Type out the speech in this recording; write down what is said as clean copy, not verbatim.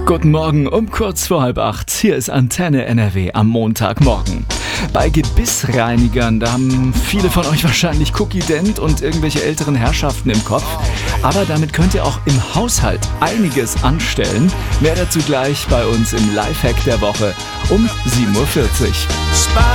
Guten Morgen um kurz vor 7:30. Hier ist Antenne NRW am Montagmorgen. Bei Gebissreinigern, da haben viele von euch wahrscheinlich Cookie Dent und irgendwelche älteren Herrschaften im Kopf. Aber damit könnt ihr auch im Haushalt einiges anstellen. Mehr dazu gleich bei uns im Lifehack der Woche um 7:40 Uhr.